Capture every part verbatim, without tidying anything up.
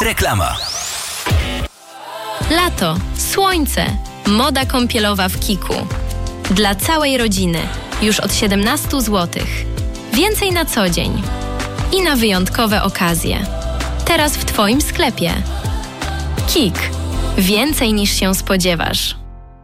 Reklama. Lato, słońce, moda kąpielowa w Kiku. Dla całej rodziny, już od siedemnaście złotych. Więcej na co dzień i na wyjątkowe okazje. Teraz w Twoim sklepie. Kik. Więcej niż się spodziewasz.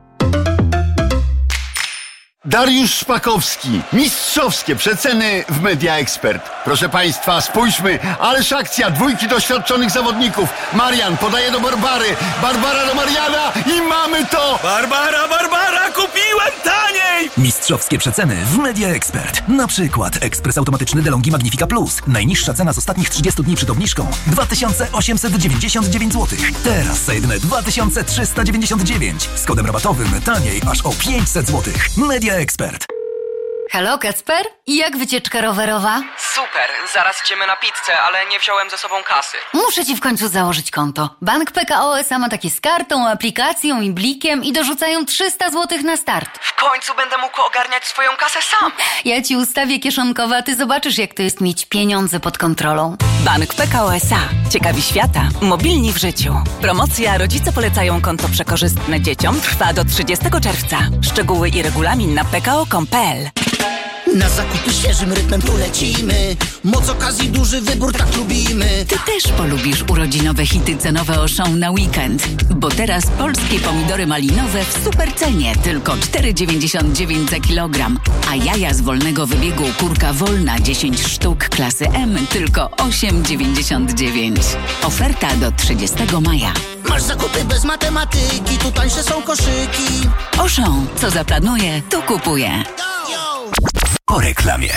Dariusz Szpakowski. Mistrzowskie przeceny w Media Expert. Proszę Państwa, spójrzmy, ależ akcja, dwójki doświadczonych zawodników. Marian podaje do Barbary, Barbara do Mariana i mamy to! Barbara, Barbara, kupiłem taniej! Mistrzowskie przeceny w Media Expert. Na przykład ekspres automatyczny DeLonghi Magnifica Plus. Najniższa cena z ostatnich trzydziestu dni przed obniżką dwa tysiące osiemset dziewięćdziesiąt dziewięć złotych. Teraz za jedyne dwa tysiące trzysta dziewięćdziesiąt dziewięć. Z kodem rabatowym taniej aż o pięćset złotych. Media Expert. Halo, Kacper? I jak wycieczka rowerowa? Super, zaraz idziemy na pizzę, ale nie wziąłem ze sobą kasy. Muszę ci w końcu założyć konto. Bank P K O S A ma takie z kartą, aplikacją i blikiem i dorzucają trzysta złotych na start. W końcu będę mógł ogarniać swoją kasę sam. Ja ci ustawię kieszonkowe, a ty zobaczysz, jak to jest mieć pieniądze pod kontrolą. Bank P K O S A. Ciekawi świata. Mobilni w życiu. Promocja Rodzice polecają konto przekorzystne dzieciom trwa do trzydziestego czerwca. Szczegóły i regulamin na p k o kropka com kropka p l. Na zakupy świeżym rytmem tu lecimy. Moc okazji, duży wybór, tak lubimy. Ty też polubisz urodzinowe hity cenowe Auchan na weekend. Bo teraz polskie pomidory malinowe w super cenie. Tylko cztery dziewięćdziesiąt dziewięć za kilogram. A jaja z wolnego wybiegu kurka wolna dziesięć sztuk klasy M tylko osiem dziewięćdziesiąt dziewięć. Oferta do trzydziestego maja. Masz zakupy bez matematyki, tu tańsze są koszyki. Auchan, co zaplanuje, to kupuje. Po reklamie.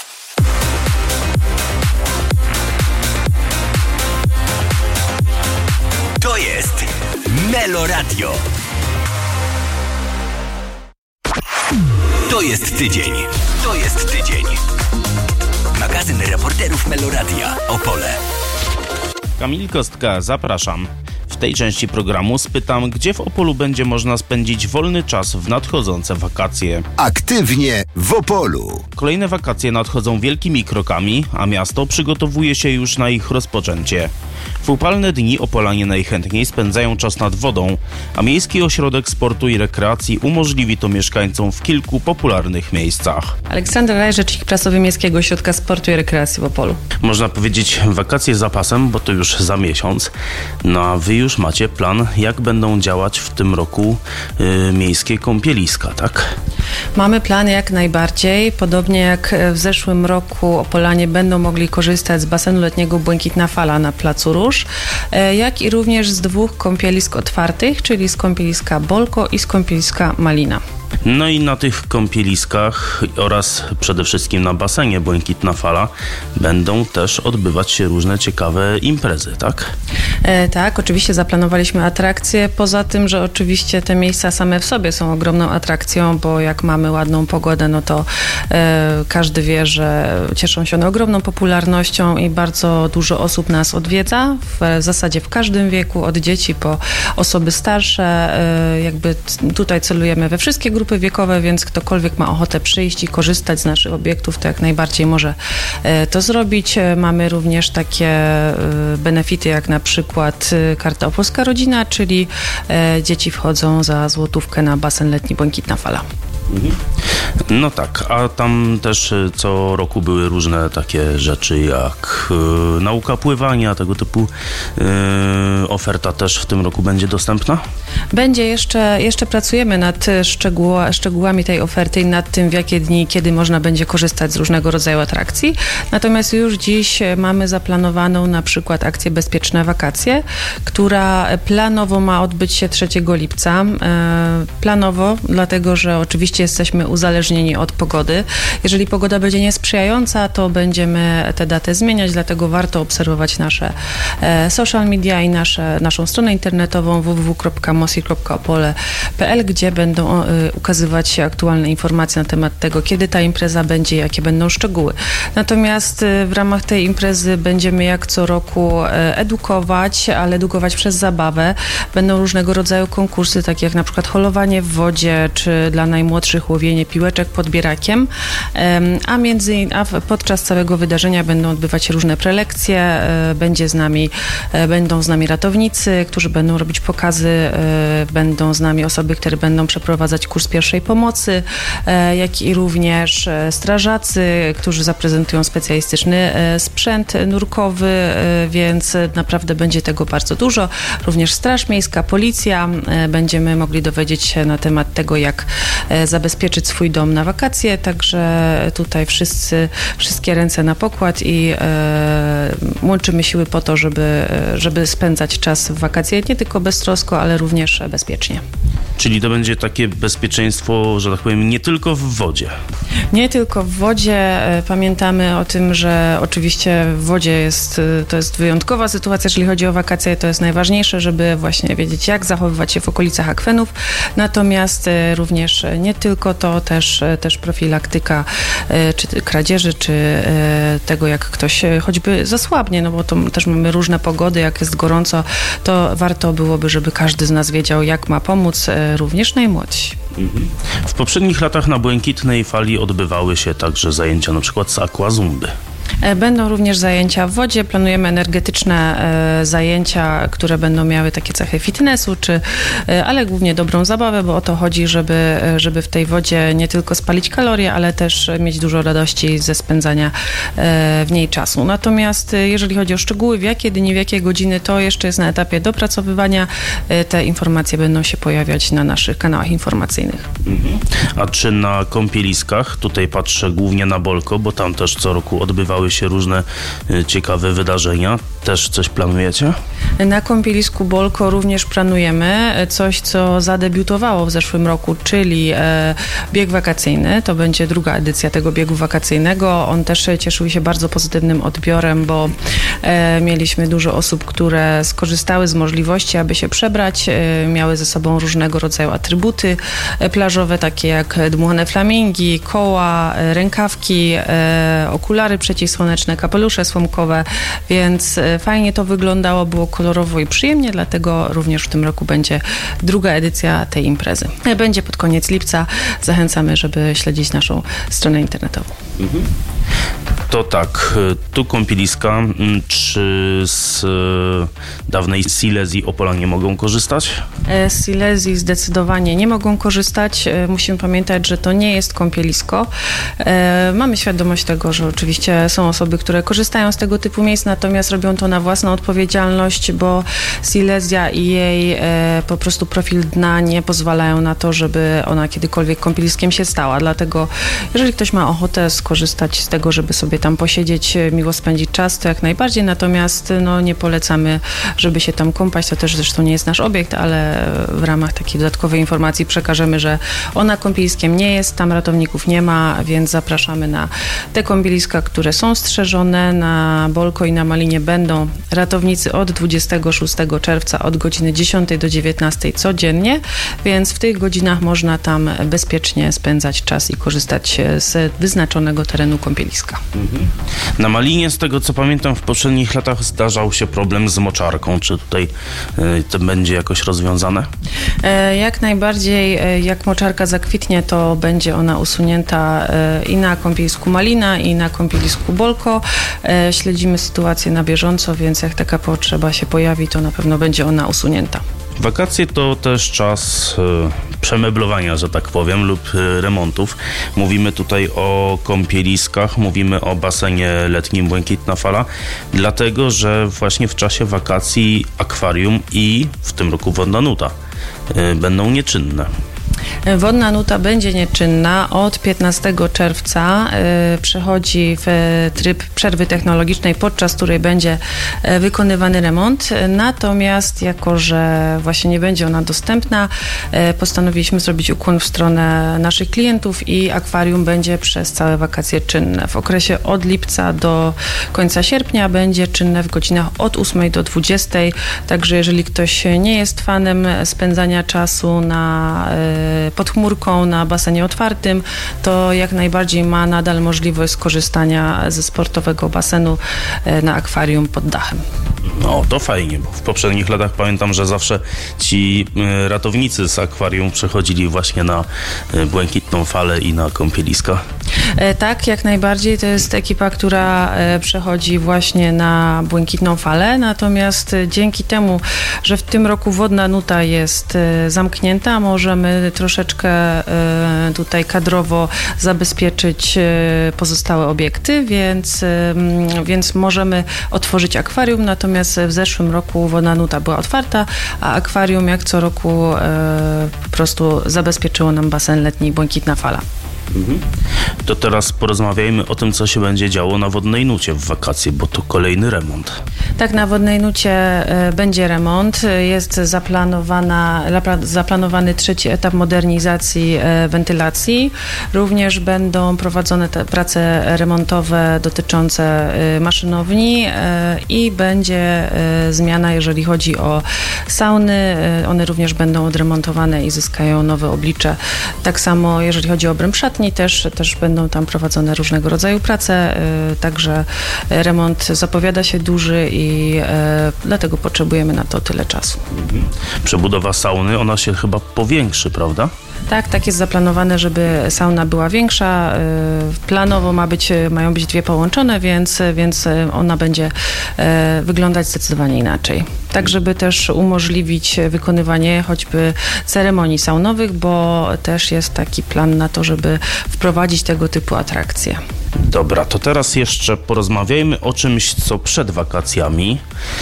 To jest Melo Radio. To jest tydzień. To jest tydzień. Magazyn reporterów Meloradia. Opole. Kamil Kostka, zapraszam. W tej części programu spytam, gdzie w Opolu będzie można spędzić wolny czas w nadchodzące wakacje. Aktywnie w Opolu. Kolejne wakacje nadchodzą wielkimi krokami, a miasto przygotowuje się już na ich rozpoczęcie. W upalne dni Opolanie najchętniej spędzają czas nad wodą, a Miejski Ośrodek Sportu i Rekreacji umożliwi to mieszkańcom w kilku popularnych miejscach. Aleksandra Raj, rzecznik prasowy Miejskiego Ośrodka Sportu i Rekreacji w Opolu. Można powiedzieć wakacje z zapasem, bo to już za miesiąc. No a wy już macie plan, jak będą działać w tym roku yy, miejskie kąpieliska, tak? Mamy plan jak najbardziej. Podobnie jak w zeszłym roku Opolanie będą mogli korzystać z basenu letniego Błękitna Fala na Placu Róż, jak i również z dwóch kąpielisk otwartych, czyli z kąpieliska Bolko i z kąpieliska Malina. No i na tych kąpieliskach oraz przede wszystkim na basenie Błękitna Fala będą też odbywać się różne ciekawe imprezy, tak? E, tak, oczywiście zaplanowaliśmy atrakcje, poza tym, że oczywiście te miejsca same w sobie są ogromną atrakcją, bo jak mamy ładną pogodę, no to e, każdy wie, że cieszą się one ogromną popularnością i bardzo dużo osób nas odwiedza, w zasadzie w każdym wieku, od dzieci po osoby starsze, e, jakby tutaj celujemy we wszystkie grupy wiekowe, więc ktokolwiek ma ochotę przyjść i korzystać z naszych obiektów, to jak najbardziej może to zrobić. Mamy również takie benefity, jak na przykład karta Opolska Rodzina, czyli dzieci wchodzą za złotówkę na basen letni Błękitna Fala. No tak, a tam też co roku były różne takie rzeczy jak y, nauka pływania, tego typu y, oferta też w tym roku będzie dostępna? Będzie, jeszcze, jeszcze pracujemy nad szczegół, szczegółami tej oferty i nad tym, w jakie dni, kiedy można będzie korzystać z różnego rodzaju atrakcji. Natomiast już dziś mamy zaplanowaną na przykład akcję Bezpieczne Wakacje, która planowo ma odbyć się trzeciego lipca. Planowo, dlatego że oczywiście jesteśmy uzależnieni od pogody. Jeżeli pogoda będzie niesprzyjająca, to będziemy tę datę zmieniać, dlatego warto obserwować nasze social media i nasze, naszą stronę internetową w w w kropka mosi kropka opole kropka p l, gdzie będą ukazywać się aktualne informacje na temat tego, kiedy ta impreza będzie, jakie będą szczegóły. Natomiast w ramach tej imprezy będziemy jak co roku edukować, ale edukować przez zabawę. Będą różnego rodzaju konkursy, takie jak na przykład holowanie w wodzie, czy dla najmłodszych ostrzych, łowienie piłeczek pod bierakiem, a między a podczas całego wydarzenia będą odbywać się różne prelekcje, będzie z nami, będą z nami ratownicy, którzy będą robić pokazy, będą z nami osoby, które będą przeprowadzać kurs pierwszej pomocy, jak i również strażacy, którzy zaprezentują specjalistyczny sprzęt nurkowy, więc naprawdę będzie tego bardzo dużo. Również Straż Miejska, Policja. Będziemy mogli dowiedzieć się na temat tego, jak zabezpieczyć swój dom na wakacje, także tutaj wszyscy, wszystkie ręce na pokład i e, łączymy siły po to, żeby, żeby spędzać czas w wakacje nie tylko beztrosko, ale również bezpiecznie. Czyli to będzie takie bezpieczeństwo, że tak powiem, nie tylko w wodzie. Nie tylko w wodzie. Pamiętamy o tym, że oczywiście w wodzie jest, to jest wyjątkowa sytuacja, jeżeli chodzi o wakacje. To jest najważniejsze, żeby właśnie wiedzieć, jak zachowywać się w okolicach akwenów. Natomiast również nie tylko to, też, też profilaktyka czy kradzieży, czy tego, jak ktoś choćby zasłabnie, no bo to też mamy różne pogody, jak jest gorąco, to warto byłoby, żeby każdy z nas wiedział, jak ma pomóc, również najmłodsi. W poprzednich latach na Błękitnej Fali odbywały się także zajęcia na przykład z aquazumby. Będą również zajęcia w wodzie. Planujemy energetyczne e, zajęcia, które będą miały takie cechy fitnessu, czy, e, ale głównie dobrą zabawę, bo o to chodzi, żeby, żeby w tej wodzie nie tylko spalić kalorie, ale też mieć dużo radości ze spędzania e, w niej czasu. Natomiast e, jeżeli chodzi o szczegóły, w jakie dni, w jakie godziny, to jeszcze jest na etapie dopracowywania. E, te informacje będą się pojawiać na naszych kanałach informacyjnych. Mhm. A czy na kąpieliskach, tutaj patrzę głównie na Bolko, bo tam też co roku odbywały się różne ciekawe wydarzenia. Też coś planujecie? Na kąpielisku Bolko również planujemy coś, co zadebiutowało w zeszłym roku, czyli e, bieg wakacyjny. To będzie druga edycja tego biegu wakacyjnego. On też cieszył się bardzo pozytywnym odbiorem, bo e, mieliśmy dużo osób, które skorzystały z możliwości, aby się przebrać. E, miały ze sobą różnego rodzaju atrybuty plażowe, takie jak dmuchane flamingi, koła, rękawki, e, okulary przeciwsłoneczne, kapelusze słomkowe, więc fajnie to wyglądało, było kolorowo i przyjemnie, dlatego również w tym roku będzie druga edycja tej imprezy. Będzie pod koniec lipca. Zachęcamy, żeby śledzić naszą stronę internetową. Mhm. To tak, tu kąpieliska, czy z dawnej Silesii Opolanie mogą korzystać? Z Silesii zdecydowanie nie mogą korzystać. Musimy pamiętać, że to nie jest kąpielisko. Mamy świadomość tego, że oczywiście są osoby, które korzystają z tego typu miejsc, natomiast robią to na własną odpowiedzialność, bo Silesia i jej po prostu profil dna nie pozwalają na to, żeby ona kiedykolwiek kąpieliskiem się stała. Dlatego jeżeli ktoś ma ochotę skorzystać z tego, żeby sobie tam posiedzieć, miło spędzić czas, to jak najbardziej, natomiast no, nie polecamy, żeby się tam kąpać. To też zresztą nie jest nasz obiekt, ale w ramach takiej dodatkowej informacji przekażemy, że ona kąpieliskiem nie jest, tam ratowników nie ma, więc zapraszamy na te kąpieliska, które są strzeżone. Na Bolko i na Malinie będą ratownicy od dwudziestego szóstego czerwca od godziny dziesiątej do dziewiętnastej codziennie, więc w tych godzinach można tam bezpiecznie spędzać czas i korzystać z wyznaczonego terenu kąpieliska. Mhm. Na Malinie, z tego co pamiętam, w poprzednich latach zdarzał się problem z moczarką. Czy tutaj y, to będzie jakoś rozwiązane? E, jak najbardziej, e, jak moczarka zakwitnie, to będzie ona usunięta e, i na kąpielisku Malina, i na kąpielisku Bolko. E, śledzimy sytuację na bieżąco, więc jak taka potrzeba się pojawi, to na pewno będzie ona usunięta. Wakacje to też czas y, przemeblowania, że tak powiem, lub y, remontów. Mówimy tutaj o kąpieliskach, mówimy o basenie letnim Błękitna Fala, dlatego że właśnie w czasie wakacji akwarium i w tym roku Wodna Nuta y, będą nieczynne. Wodna Nuta będzie nieczynna. Od piętnastego czerwca y, przechodzi w tryb przerwy technologicznej, podczas której będzie y, wykonywany remont. Natomiast jako, że właśnie nie będzie ona dostępna, y, postanowiliśmy zrobić ukłon w stronę naszych klientów i akwarium będzie przez całe wakacje czynne. W okresie od lipca do końca sierpnia będzie czynne w godzinach od ósmej do dwudziestej. Także jeżeli ktoś nie jest fanem spędzania czasu na y, pod chmurką na basenie otwartym, to jak najbardziej ma nadal możliwość skorzystania ze sportowego basenu na akwarium pod dachem. No to fajnie, bo w poprzednich latach pamiętam, że zawsze ci ratownicy z akwarium przechodzili właśnie na Błękitną Falę i na kąpieliska. Tak, jak najbardziej. To jest ekipa, która przechodzi właśnie na Błękitną Falę, natomiast dzięki temu, że w tym roku wodna nuta jest zamknięta, możemy troszeczkę tutaj kadrowo zabezpieczyć pozostałe obiekty, więc, więc możemy otworzyć akwarium, natomiast w zeszłym roku wodna nuta była otwarta, a akwarium jak co roku po prostu zabezpieczyło nam basen letni Błękitna Fala. Mhm. To teraz porozmawiajmy o tym, co się będzie działo na Wodnej Nucie w wakacje, bo to kolejny remont. Tak, na Wodnej Nucie będzie remont. Jest zaplanowana, zaplanowany trzeci etap modernizacji wentylacji. Również będą prowadzone te prace remontowe dotyczące maszynowni i będzie zmiana, jeżeli chodzi o sauny. One również będą odremontowane i zyskają nowe oblicze. Tak samo, jeżeli chodzi o obręb szatni, też, też będą tam prowadzone różnego rodzaju prace, także remont zapowiada się duży i dlatego potrzebujemy na to tyle czasu. Mhm. Przebudowa sauny, ona się chyba powiększy, prawda? Tak, tak jest zaplanowane, żeby sauna była większa. Planowo ma być, mają być dwie połączone, więc, więc ona będzie wyglądać zdecydowanie inaczej. Tak, żeby też umożliwić wykonywanie choćby ceremonii saunowych, bo też jest taki plan na to, żeby wprowadzić tego typu atrakcje. Dobra, to teraz jeszcze porozmawiajmy o czymś, co przed wakacjami.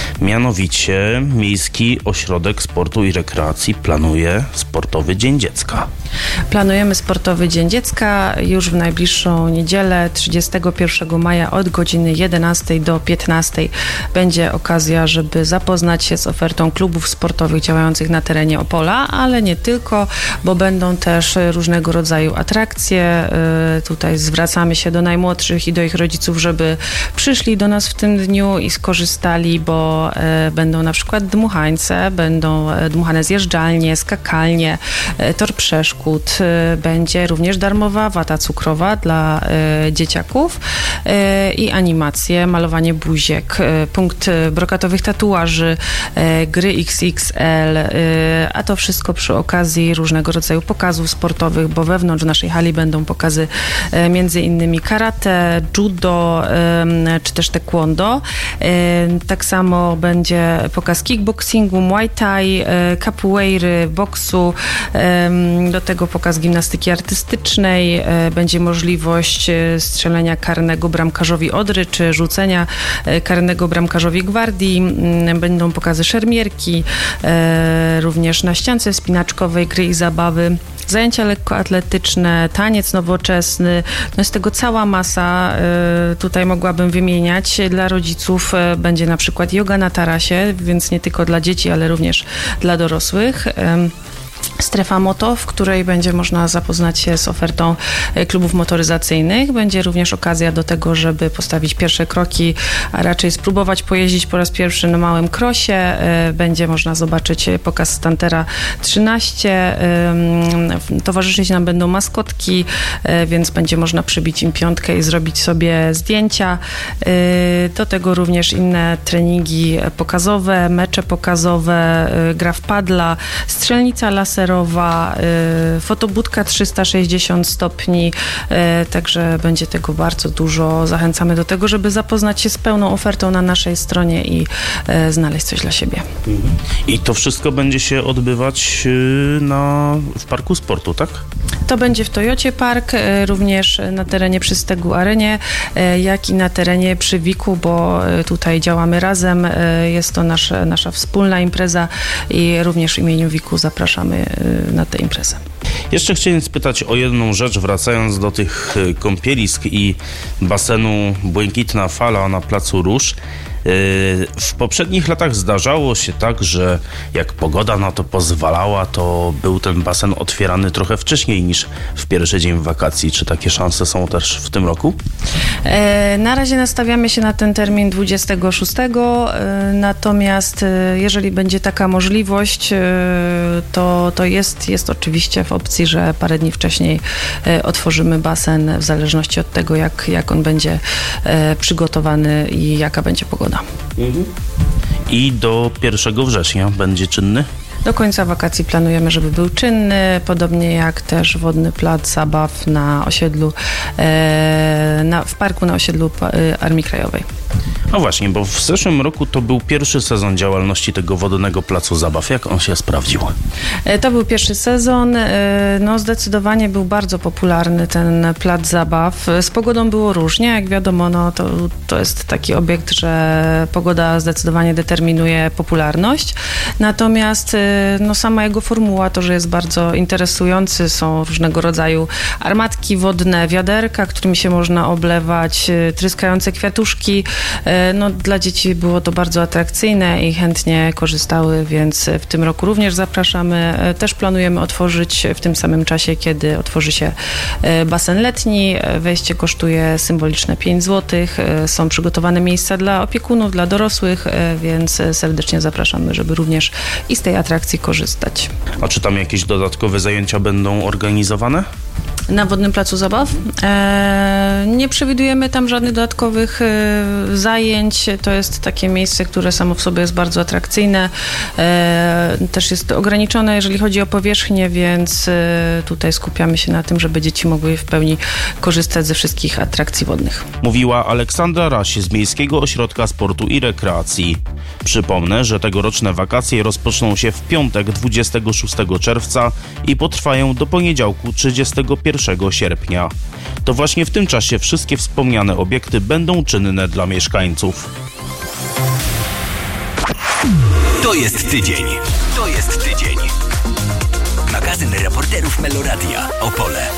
Mianowicie Miejski Ośrodek Sportu i Rekreacji planuje Sportowy Dzień Dziecka. Planujemy Sportowy Dzień Dziecka już w najbliższą niedzielę, trzydziestego pierwszego maja od godziny jedenastej do piętnastej. Będzie okazja, żeby zapoznać się z ofertą klubów sportowych działających na terenie Opola, ale nie tylko, bo będą też różnego rodzaju atrakcje. Tutaj zwracamy się do najmłodszych i do ich rodziców, żeby przyszli do nas w tym dniu i skorzystali, bo będą na przykład dmuchańce, będą dmuchane zjeżdżalnie, skakalnie, tor przeszkód. Będzie również darmowa wata cukrowa dla y, dzieciaków y, i animacje, malowanie buziek, y, punkt brokatowych tatuaży, y, gry X X L, y, a to wszystko przy okazji różnego rodzaju pokazów sportowych, bo wewnątrz naszej hali będą pokazy y, między innymi karate, judo y, czy też taekwondo. Y, tak samo będzie pokaz kickboxingu, muay thai, y, capoeiry, boksu, y, do tego pokaz gimnastyki artystycznej, będzie możliwość strzelenia karnego bramkarzowi Odry, czy rzucenia karnego bramkarzowi Gwardii, będą pokazy szermierki, również na ściance wspinaczkowej, gry i zabawy, zajęcia lekkoatletyczne, taniec nowoczesny, no jest tego cała masa, tutaj mogłabym wymieniać. Dla rodziców będzie na przykład joga na tarasie, więc nie tylko dla dzieci, ale również dla dorosłych. Strefa Moto, w której będzie można zapoznać się z ofertą klubów motoryzacyjnych. Będzie również okazja do tego, żeby postawić pierwsze kroki, a raczej spróbować pojeździć po raz pierwszy na małym krosie. Będzie można zobaczyć pokaz Stantera trzynaście. Towarzyszyć nam będą maskotki, więc będzie można przybić im piątkę i zrobić sobie zdjęcia. Do tego również inne treningi pokazowe, mecze pokazowe, gra w padla, strzelnica laserowa, fotobudka trzysta sześćdziesiąt stopni, także będzie tego bardzo dużo. Zachęcamy do tego, żeby zapoznać się z pełną ofertą na naszej stronie i znaleźć coś dla siebie. I to wszystko będzie się odbywać na, w Parku Sportu, tak? To będzie w Toyocie Park, również na terenie przy Stegu Arenie, jak i na terenie przy Wiku, bo tutaj działamy razem. Jest to nasza, nasza wspólna impreza i również w imieniu Wiku zapraszamy na tę imprezę. Jeszcze chciałem spytać o jedną rzecz, wracając do tych kąpielisk i basenu Błękitna Fala na Placu Róż. W poprzednich latach zdarzało się tak, że jak pogoda na to pozwalała, to był ten basen otwierany trochę wcześniej niż w pierwszy dzień wakacji. Czy takie szanse są też w tym roku? E, na razie nastawiamy się na ten termin dwudziestego szóstego, e, natomiast e, jeżeli będzie taka możliwość, e, to, to jest, jest oczywiście w opcji, że parę dni wcześniej e, otworzymy basen, w zależności od tego, jak, jak on będzie e, przygotowany i jaka będzie pogoda. Mhm. I do pierwszego września będzie czynny? Do końca wakacji planujemy, żeby był czynny, podobnie jak też wodny plac zabaw na osiedlu, e, na, w parku na osiedlu e, Armii Krajowej. No właśnie, bo w zeszłym roku to był pierwszy sezon działalności tego wodnego placu zabaw. Jak on się sprawdził? E, to był pierwszy sezon. E, no zdecydowanie był bardzo popularny ten plac zabaw. Z pogodą było różnie. Jak wiadomo, no to, to jest taki obiekt, że pogoda zdecydowanie determinuje popularność. Natomiast e, no sama jego formuła, to, że jest bardzo interesujący, są różnego rodzaju armatki wodne, wiaderka, którymi się można oblewać, e, tryskające kwiatuszki. No, dla dzieci było to bardzo atrakcyjne i chętnie korzystały, więc w tym roku również zapraszamy. Też planujemy otworzyć w tym samym czasie, kiedy otworzy się basen letni. Wejście kosztuje symboliczne pięć złotych. Są przygotowane miejsca dla opiekunów, dla dorosłych, więc serdecznie zapraszamy, żeby również i z tej atrakcji korzystać. A czy tam jakieś dodatkowe zajęcia będą organizowane? Na Wodnym Placu Zabaw. E, nie przewidujemy tam żadnych dodatkowych e, zajęć. To jest takie miejsce, które samo w sobie jest bardzo atrakcyjne. E, też jest ograniczone, jeżeli chodzi o powierzchnię, więc e, tutaj skupiamy się na tym, żeby dzieci mogły w pełni korzystać ze wszystkich atrakcji wodnych. Mówiła Aleksandra Raś z Miejskiego Ośrodka Sportu i Rekreacji. Przypomnę, że tegoroczne wakacje rozpoczną się w piątek dwudziestego szóstego czerwca i potrwają do poniedziałku trzydziestego pierwszego sierpnia. To właśnie w tym czasie wszystkie wspomniane obiekty będą czynne dla mieszkańców. To jest tydzień. To jest tydzień. Magazyn reporterów Meloradia Opole.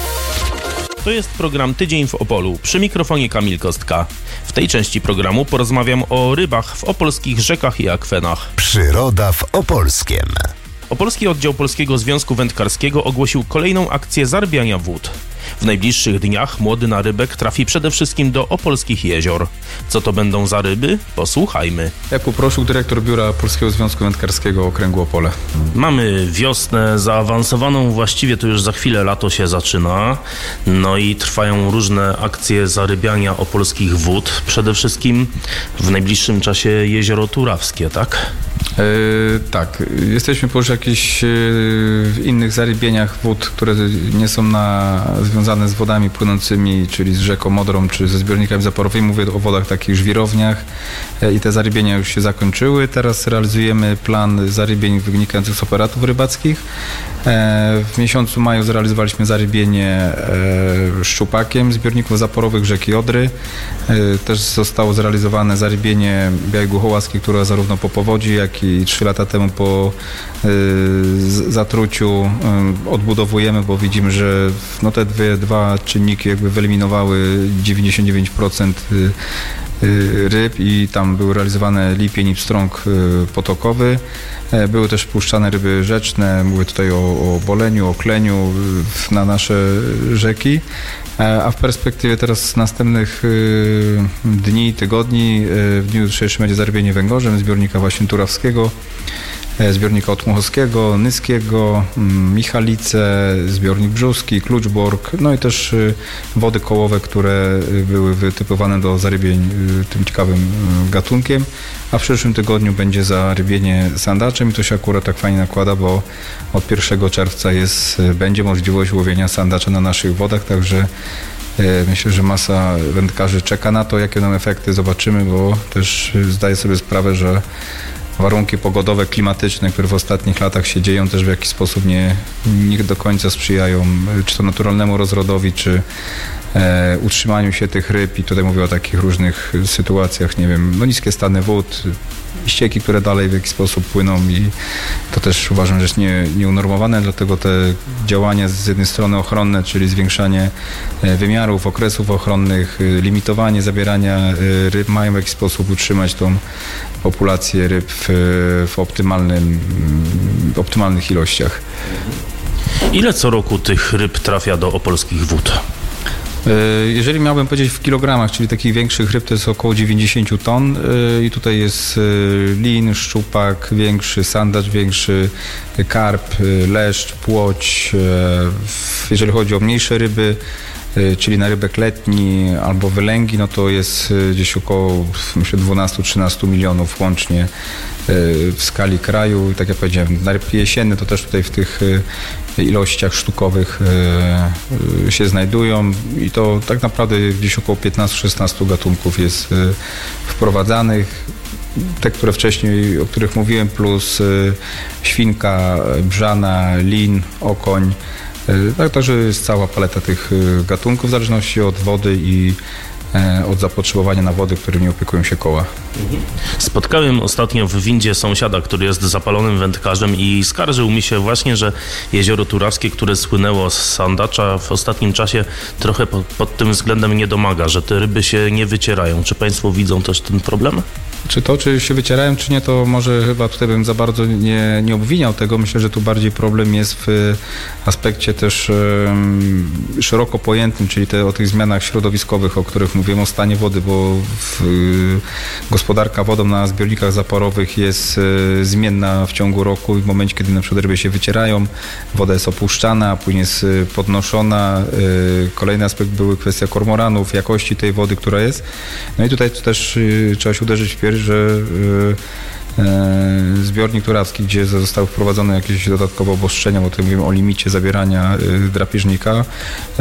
To jest program Tydzień w Opolu. Przy mikrofonie Kamil Kostka. W tej części programu porozmawiam o rybach w opolskich rzekach i akwenach. Przyroda w Opolskiem. Opolski Oddział Polskiego Związku Wędkarskiego ogłosił kolejną akcję zarybiania wód. W najbliższych dniach młody narybek trafi przede wszystkim do opolskich jezior. Co to będą za ryby? Posłuchajmy. Jakub Proszuk, dyrektor Biura Polskiego Związku Wędkarskiego Okręgu Opole. Mamy wiosnę zaawansowaną, właściwie to już za chwilę lato się zaczyna. No i trwają różne akcje zarybiania opolskich wód. Przede wszystkim w najbliższym czasie jezioro Turawskie, tak? Yy, tak, jesteśmy po już jakichś yy, innych zarybieniach wód, które nie są na, związane z wodami płynących, czyli z rzeką Modrą, czy ze zbiornikami zaporowymi. Mówię o wodach takich żwirowniach yy, i te zarybienia już się zakończyły. Teraz realizujemy plan zarybień wynikających z operatów rybackich. Yy, w miesiącu maju zrealizowaliśmy zarybienie yy, szczupakiem zbiorników zaporowych rzeki Odry. Yy, też zostało zrealizowane zarybienie Białej Głuchołaskiej, która zarówno po powodzi, jak i trzy lata temu po y, zatruciu y, odbudowujemy, bo widzimy, że no, te dwie, dwa czynniki jakby wyeliminowały dziewięćdziesiąt dziewięć procent y, y, ryb i tam był realizowany lipień i pstrąg y, potokowy. E, były też wpuszczane ryby rzeczne, mówię tutaj o, o boleniu, o kleniu y, na nasze rzeki. A w perspektywie teraz następnych y, dni, tygodni, y, w dniu jutrzejszym będzie zarybienie węgorzem zbiornika właśnie Turawskiego, y, zbiornika Otmuchowskiego, Nyskiego, y, Michalice, zbiornik Brzuski, Kluczbork, no i też y, wody kołowe, które y, były wytypowane do zarybień y, tym ciekawym y, gatunkiem. A w przyszłym tygodniu będzie zarybienie sandaczem i to się akurat tak fajnie nakłada, bo od pierwszego czerwca jest, będzie możliwość łowienia sandacza na naszych wodach, także myślę, że masa wędkarzy czeka na to, jakie nam efekty zobaczymy, bo też zdaję sobie sprawę, że warunki pogodowe, klimatyczne, które w ostatnich latach się dzieją, też w jakiś sposób nie, nie do końca sprzyjają czy to naturalnemu rozrodowi, czy e, utrzymaniu się tych ryb i tutaj mówię o takich różnych sytuacjach, nie wiem, no niskie stany wód, ścieki, które dalej w jakiś sposób płyną i to też uważam, że jest nie, nieunormowane, dlatego te działania z jednej strony ochronne, czyli zwiększanie wymiarów, okresów ochronnych, limitowanie zabierania ryb mają w jakiś sposób utrzymać tą populację ryb w, w optymalnym, w optymalnych ilościach. Ile co roku tych ryb trafia do opolskich wód? Jeżeli miałbym powiedzieć w kilogramach, czyli takich większych ryb, to jest około dziewięćdziesiąt ton i tutaj jest lin, szczupak większy, sandacz większy, karp, leszcz, płoć. Jeżeli chodzi o mniejsze ryby, czyli na rybek letni albo wylęgi, no to jest gdzieś około myślę dwanaście do trzynastu milionów łącznie w skali kraju. Tak jak powiedziałem, na rybki jesienne to też tutaj w tych ilościach sztukowych się znajdują i to tak naprawdę gdzieś około piętnaście szesnaście gatunków jest wprowadzanych. Te, które wcześniej, o których mówiłem, plus świnka, brzana, lin, okoń. Tak, także jest cała paleta tych gatunków w zależności od wody i od zapotrzebowania na wody, którymi opiekują się koła. Spotkałem ostatnio w windzie sąsiada, który jest zapalonym wędkarzem i skarżył mi się właśnie, że jezioro Turawskie, które słynęło z sandacza, w ostatnim czasie trochę pod, pod tym względem nie domaga, że te ryby się nie wycierają. Czy Państwo widzą też ten problem? Czy to, czy się wycierają, czy nie, to może chyba tutaj bym za bardzo nie, nie obwiniał tego. Myślę, że tu bardziej problem jest w aspekcie też um, szeroko pojętym, czyli te, o tych zmianach środowiskowych, o których mówiłem, o stanie wody, bo w, y, gospodarka wodą na zbiornikach zaporowych jest y, zmienna w ciągu roku i w momencie, kiedy na przykład ryby się wycierają, woda jest opuszczana, później jest y, podnoszona. Y, kolejny aspekt były kwestia kormoranów, jakości tej wody, która jest. No i tutaj też y, trzeba się uderzyć w pierś, że y, y, zbiornik turawski, gdzie zostały wprowadzone jakieś dodatkowe obostrzenia, bo tutaj mówimy o limicie zabierania y, drapieżnika, y,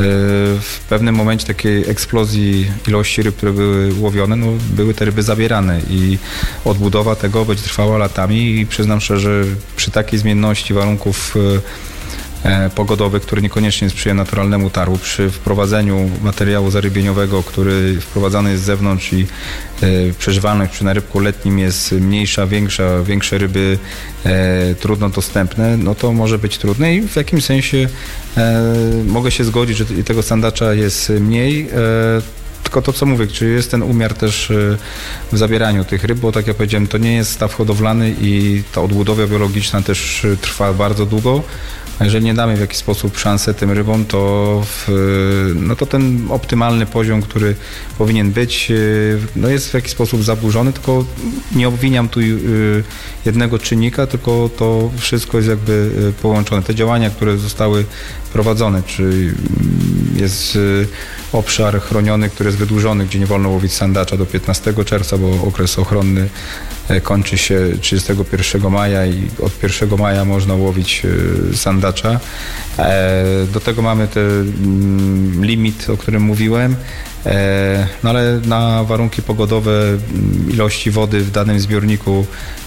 w pewnym momencie takiej eksplozji ilości ryb, które były łowione, no, były te ryby zabierane i odbudowa tego będzie trwała latami i przyznam szczerze, przy takiej zmienności warunków y, pogodowych, który niekoniecznie sprzyja naturalnemu targu, przy wprowadzeniu materiału zarybieniowego, który wprowadzany jest z zewnątrz i e, przeżywalność przy narybku letnim jest mniejsza, większa, większe ryby e, trudno dostępne, no to może być trudne i w jakimś sensie e, mogę się zgodzić, że tego sandacza jest mniej. E, Tylko to, co mówię, czyli jest ten umiar też w zabieraniu tych ryb, bo tak jak powiedziałem, to nie jest staw hodowlany i ta odbudowa biologiczna też trwa bardzo długo. A jeżeli nie damy w jakiś sposób szansę tym rybom, to, w, no to ten optymalny poziom, który powinien być, no jest w jakiś sposób zaburzony, tylko nie obwiniam tu jednego czynnika, tylko to wszystko jest jakby połączone. Te działania, które zostały prowadzone, czy jest obszar chroniony, który jest wydłużony, gdzie nie wolno łowić sandacza do piętnastego czerwca, bo okres ochronny kończy się trzydziestego pierwszego maja i od pierwszego maja można łowić sandacza. Do tego mamy ten limit, o którym mówiłem, no ale na warunki pogodowe, ilości wody w danym zbiorniku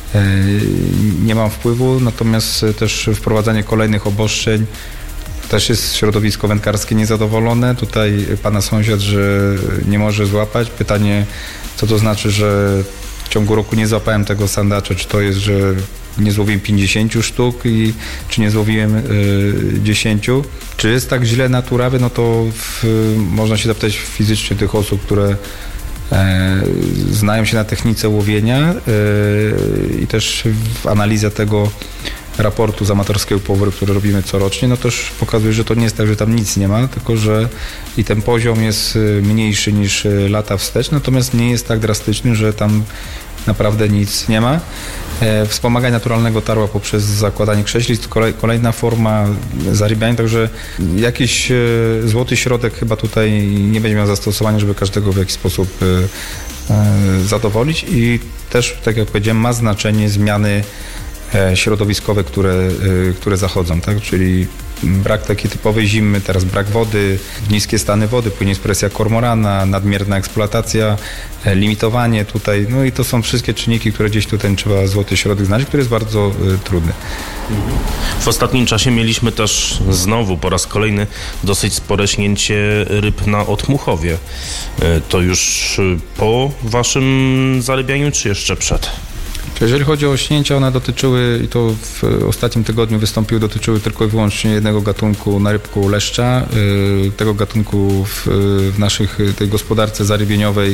nie mam wpływu, natomiast też wprowadzanie kolejnych obostrzeń. Też jest środowisko wędkarskie niezadowolone. Tutaj pana sąsiad, że nie może złapać. Pytanie, co to znaczy, że w ciągu roku nie złapałem tego sandacza. Czy to jest, że nie złowiłem pięćdziesięciu sztuk i czy nie złowiłem y, dziesięciu? Czy jest tak źle na Turawy? No to w, można się zapytać fizycznie tych osób, które e, znają się na technice łowienia e, i też w analiza tego raportu z amatorskiego połowu, który robimy corocznie, no też pokazuje, że to nie jest tak, że tam nic nie ma, tylko że i ten poziom jest mniejszy niż lata wstecz, natomiast nie jest tak drastyczny, że tam naprawdę nic nie ma. Wspomaganie naturalnego tarła poprzez zakładanie krześlic, kolej, kolejna forma zarybiania, także jakiś złoty środek chyba tutaj nie będzie miał zastosowania, żeby każdego w jakiś sposób zadowolić i też, tak jak powiedziałem, ma znaczenie zmiany środowiskowe, które, które zachodzą, tak? Czyli brak takiej typowej zimy, teraz brak wody, niskie stany wody, później jest presja kormorana, nadmierna eksploatacja, limitowanie tutaj, no i to są wszystkie czynniki, które gdzieś tutaj trzeba złoty środek znaleźć, który jest bardzo y, trudny. W ostatnim czasie mieliśmy też znowu po raz kolejny dosyć spore śnięcie ryb na Otmuchowie. To już po waszym zarybianiu, czy jeszcze przed? Jeżeli chodzi o śnięcia, one dotyczyły, i to w ostatnim tygodniu wystąpiły, dotyczyły tylko i wyłącznie jednego gatunku na rybku leszcza. Tego gatunku w, w naszych tej gospodarce zarybieniowej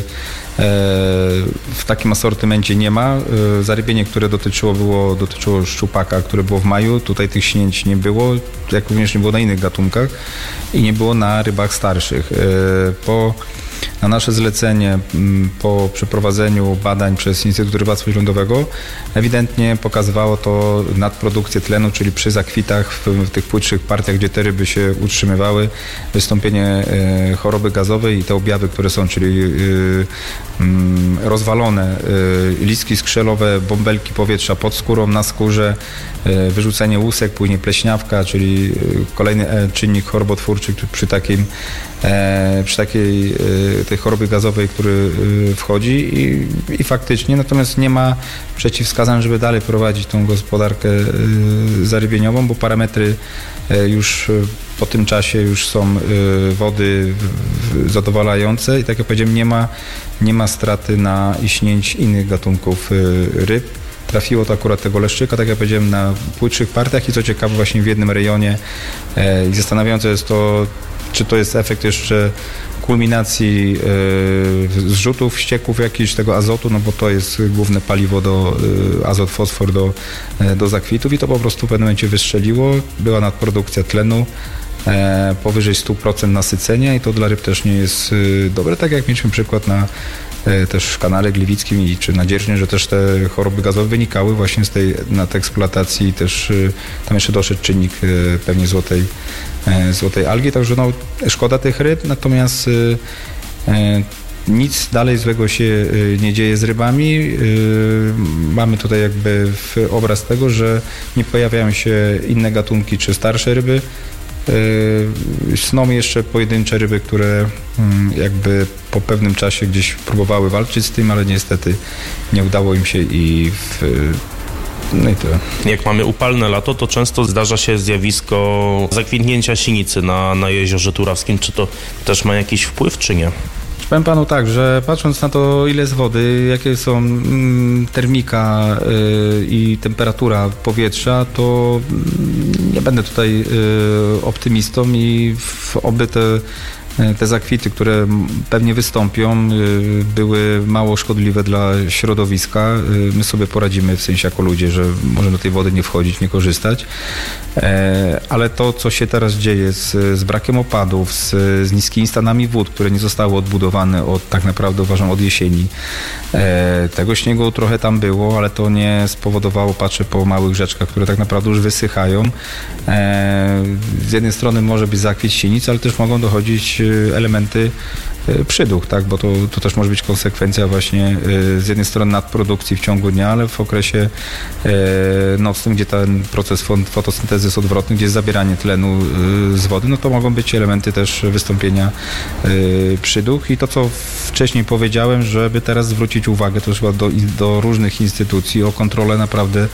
w takim asortymencie nie ma. Zarybienie, które dotyczyło, było, dotyczyło szczupaka, które było w maju. Tutaj tych śnięć nie było, jak również nie było na innych gatunkach i nie było na rybach starszych. Po na nasze zlecenie po przeprowadzeniu badań przez Instytut Rybactwa Śródlądowego ewidentnie pokazywało to nadprodukcję tlenu, czyli przy zakwitach w, w tych płytszych partiach, gdzie te ryby się utrzymywały, wystąpienie e, choroby gazowej i te objawy, które są, czyli e, m, rozwalone e, listki skrzelowe, bąbelki powietrza pod skórą, na skórze, e, wyrzucenie łusek, później pleśniawka, czyli kolejny e, czynnik chorobotwórczy przy takim e, przy takiej e, tej chorobie gazowej, który e, wchodzi i, i faktycznie, natomiast nie ma przeciwwskazań, żeby dalej prowadzić tą gospodarkę e, zarybieniową, bo parametry e, już po tym czasie już są e, wody w, zadowalające i tak jak powiedziałem, nie ma, nie ma straty na iśnięć innych gatunków e, ryb. Trafiło to akurat tego leszczyka, tak jak powiedziałem, na płytszych partiach i co ciekawe właśnie w jednym rejonie e, i zastanawiające jest to, czy to jest efekt jeszcze kulminacji e, zrzutów ścieków jakichś tego azotu, no bo to jest główne paliwo do e, azot, fosfor do, e, do zakwitów i to po prostu w pewnym momencie wystrzeliło, była nadprodukcja tlenu, e, powyżej stu procent nasycenia i to dla ryb też nie jest e, dobre, tak jak mieliśmy przykład na też w kanale Gliwickim i czy na Dzierżnie, że też te choroby gazowe wynikały właśnie z tej nadeksploatacji, też tam jeszcze doszedł czynnik pewnie złotej, złotej algi, także no szkoda tych ryb, natomiast nic dalej złego się nie dzieje z rybami. Mamy tutaj jakby obraz tego, że nie pojawiają się inne gatunki czy starsze ryby. Są jeszcze pojedyncze ryby, które jakby po pewnym czasie gdzieś próbowały walczyć z tym, ale niestety nie udało im się i w, no i tyle. Jak mamy upalne lato, to często zdarza się zjawisko zakwitnięcia sinicy na, na Jeziorze Turawskim. Czy to też ma jakiś wpływ, czy nie? Powiem panu tak, że patrząc na to, ile jest wody, jakie są mm, termika y, i temperatura powietrza, to y, nie będę tutaj y, optymistą i w, oby te, te zakwity, które pewnie wystąpią, y, były mało szkodliwe dla środowiska. Y, my sobie poradzimy w sensie jako ludzie, że możemy do tej wody nie wchodzić, nie korzystać. E, ale to, co się teraz dzieje z, z brakiem opadów, z, z niskimi stanami wód, które nie zostały odbudowane od, tak naprawdę uważam, od jesieni. E, tego śniegu trochę tam było, ale to nie spowodowało, patrzę po małych rzeczkach, które tak naprawdę już wysychają. E, z jednej strony może być zakwit sinic, ale też mogą dochodzić elementy przyduch, tak, bo to, to też może być konsekwencja właśnie z jednej strony nadprodukcji w ciągu dnia, ale w okresie nocnym, gdzie ten proces fotosyntezy jest odwrotny, gdzie jest zabieranie tlenu z wody, no to mogą być elementy też wystąpienia przyduch i to, co wcześniej powiedziałem, żeby teraz zwrócić uwagę też do, do różnych instytucji o kontrolę naprawdę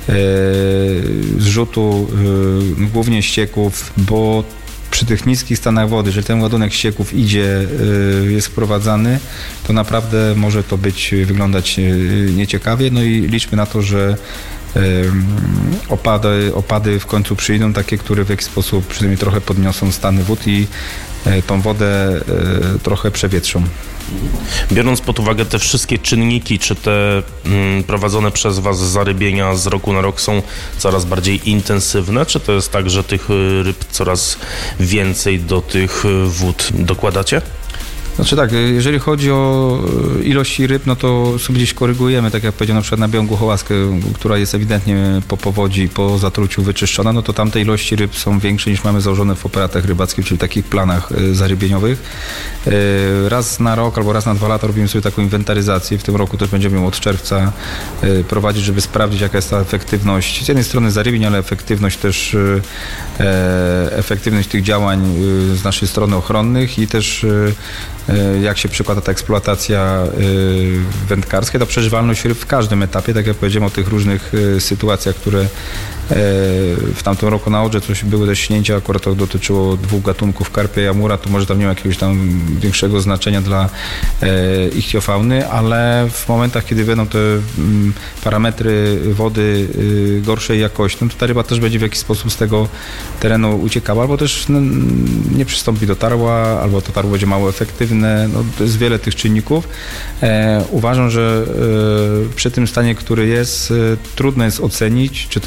zrzutu głównie ścieków, bo przy tych niskich stanach wody, jeżeli ten ładunek ścieków idzie, jest wprowadzany, to naprawdę może to być, wyglądać nieciekawie. No i liczmy na to, że opady, opady w końcu przyjdą, takie, które w jakiś sposób przynajmniej trochę podniosą stany wód i tą wodę trochę przewietrzą. Biorąc pod uwagę te wszystkie czynniki, czy te mm, prowadzone przez Was zarybienia z roku na rok są coraz bardziej intensywne, czy to jest tak, że tych ryb coraz więcej do tych wód dokładacie? Znaczy tak, jeżeli chodzi o ilości ryb, no to sobie gdzieś korygujemy, tak jak powiedziałem, na przykład na Białą Głuchołaskę, która jest ewidentnie po powodzi, po zatruciu wyczyszczona, no to tamte ilości ryb są większe niż mamy założone w operatach rybackich, czyli takich planach zarybieniowych. Raz na rok albo raz na dwa lata robimy sobie taką inwentaryzację. W tym roku też będziemy ją od czerwca prowadzić, żeby sprawdzić, jaka jest ta efektywność z jednej strony zarybień, ale efektywność też efektywność tych działań z naszej strony ochronnych i też jak się przykłada ta eksploatacja wędkarska, ta przeżywalność ryb w każdym etapie, tak jak powiedziałem o tych różnych sytuacjach, które w tamtym roku na Odrze coś były też śnięcia, akurat to dotyczyło dwóch gatunków karpia i amura, to może tam nie ma jakiegoś tam większego znaczenia dla ichtiofauny, ale w momentach, kiedy będą te parametry wody gorszej jakości, no to ta ryba też będzie w jakiś sposób z tego terenu uciekała, albo też no, nie przystąpi do tarła, albo to tarło będzie mało efektywne, no, to jest wiele tych czynników. E, uważam, że e, przy tym stanie, który jest, e, trudno jest ocenić, czy to jest stan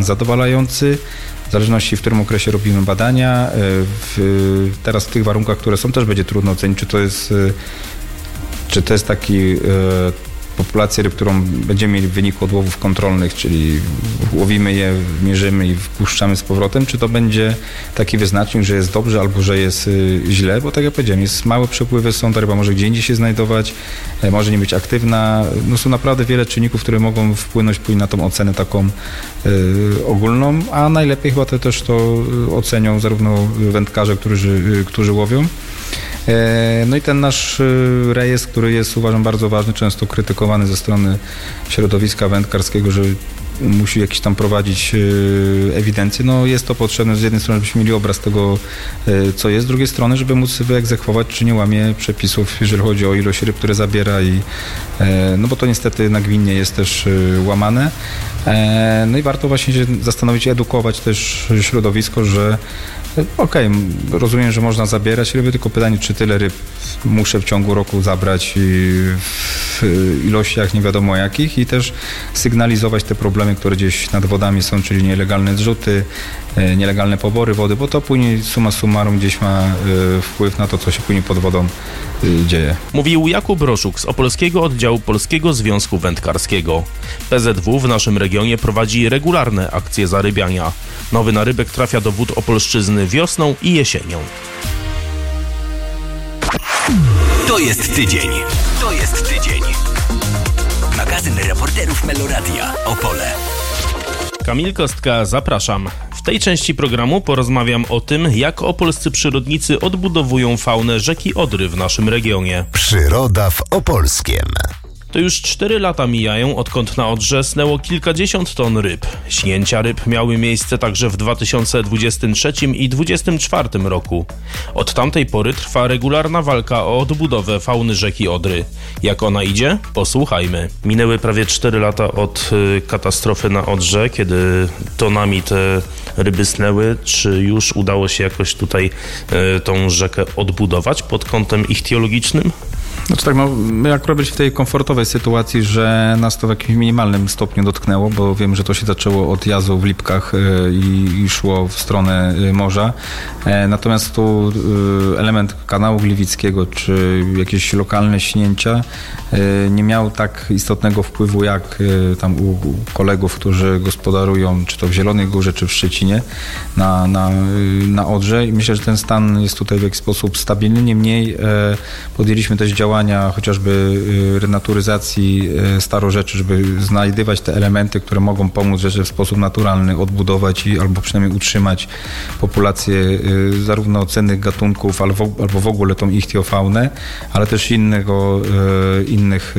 zadowalający. W zależności w którym okresie robimy badania. W, teraz w tych warunkach, które są, też będzie trudno ocenić, czy to jest, czy to jest taki populacja ryb, którą będziemy mieli w wyniku odłowów kontrolnych, czyli łowimy je, mierzymy i wpuszczamy z powrotem, czy to będzie taki wyznacznik, że jest dobrze albo że jest źle, bo tak jak powiedziałem, jest małe przepływy, są, ta ryba może gdzie indziej się znajdować, może nie być aktywna. No są naprawdę wiele czynników, które mogą wpłynąć później na tą ocenę taką y, ogólną, a najlepiej chyba to też to ocenią zarówno wędkarze, którzy, którzy łowią. No i ten nasz rejestr, który jest, uważam, bardzo ważny, często krytykowany ze strony środowiska wędkarskiego, że musi jakiś tam prowadzić ewidencję. No jest to potrzebne z jednej strony, żebyśmy mieli obraz tego, co jest, z drugiej strony, żeby móc wyegzekwować, czy nie łamie przepisów, jeżeli chodzi o ilość ryb, które zabiera i no bo to niestety nagminnie jest też łamane. No i warto właśnie się zastanowić, edukować też środowisko, że okej, okay, rozumiem, że można zabierać ryby, tylko pytanie, czy tyle ryb muszę w ciągu roku zabrać w ilościach nie wiadomo jakich i też sygnalizować te problemy, które gdzieś nad wodami są, czyli nielegalne zrzuty, nielegalne pobory wody, bo to później summa summarum gdzieś ma wpływ na to, co się później pod wodą dzieje. Mówił Jakub Roszuk z Opolskiego Oddziału Polskiego Związku Wędkarskiego. P Z W w naszym regionie prowadzi regularne akcje zarybiania. Nowy narybek trafia do wód Opolszczyzny wiosną i jesienią. To jest tydzień. To jest tydzień. Magazyn reporterów Meloradia. Opole. Kamil Kostka, zapraszam. W tej części programu porozmawiam o tym, jak opolscy przyrodnicy odbudowują faunę rzeki Odry w naszym regionie. Przyroda w Opolskiem. To już cztery lata mijają, odkąd na Odrze snęło kilkadziesiąt ton ryb. Śnięcia ryb miały miejsce także w dwa tysiące dwudziestym trzecim i dwudziestym czwartym roku. Od tamtej pory trwa regularna walka o odbudowę fauny rzeki Odry. Jak ona idzie? Posłuchajmy. Minęły prawie cztery lata od y, katastrofy na Odrze, kiedy tonami te ryby snęły. Czy już udało się jakoś tutaj y, tą rzekę odbudować pod kątem ichtiologicznym? Znaczy tak, no, my akurat byliśmy w tej komfortowej sytuacji, że nas to w jakimś minimalnym stopniu dotknęło, bo wiem, że to się zaczęło od jazu w Lipkach i, i szło w stronę morza. Natomiast tu element kanału gliwickiego, czy jakieś lokalne śnięcia nie miał tak istotnego wpływu jak tam u kolegów, którzy gospodarują, czy to w Zielonej Górze, czy w Szczecinie, na, na, na Odrze. I myślę, że ten stan jest tutaj w jakiś sposób stabilny. Niemniej podjęliśmy też działania chociażby renaturyzacji starorzeczy, żeby znajdywać te elementy, które mogą pomóc rzeczy w sposób naturalny odbudować i albo przynajmniej utrzymać populację zarówno cennych gatunków, albo, albo w ogóle tą ichtiofaunę, ale też innego, innych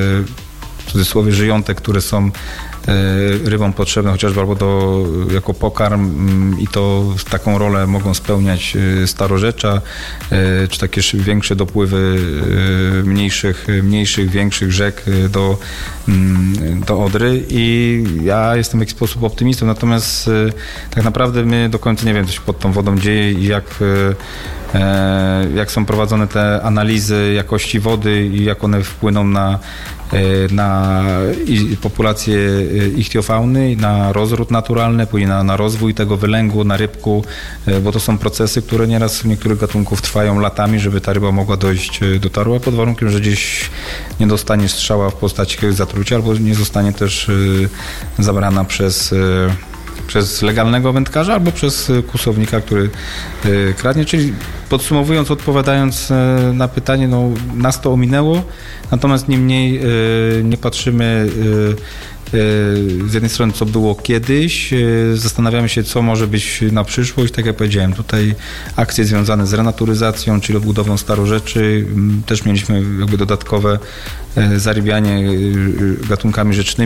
w cudzysłowie żyjątek, które są rybom potrzebne chociażby albo do, jako pokarm i to taką rolę mogą spełniać starorzecza, czy takie większe dopływy mniejszych, mniejszych, większych rzek do, do Odry i ja jestem w jakiś sposób optymistą, natomiast tak naprawdę my do końca nie wiem, co się pod tą wodą dzieje i jak jak są prowadzone te analizy jakości wody i jak one wpłyną na, na populację ichtiofauny, na rozród naturalny, później na, na rozwój tego wylęgu, na rybku, bo to są procesy, które nieraz u niektórych gatunków trwają latami, żeby ta ryba mogła dojść do tarła, pod warunkiem, że gdzieś nie dostanie strzała w postaci jakiegoś zatrucia, albo nie zostanie też zabrana przez przez legalnego wędkarza albo przez kłusownika, który kradnie. Czyli podsumowując, odpowiadając na pytanie, no nas to ominęło, natomiast niemniej nie patrzymy z jednej strony, co było kiedyś, zastanawiamy się, co może być na przyszłość. Tak jak powiedziałem, tutaj akcje związane z renaturyzacją, czyli odbudową starorzeczy. Też mieliśmy jakby dodatkowe zarybianie gatunkami rzecznymi.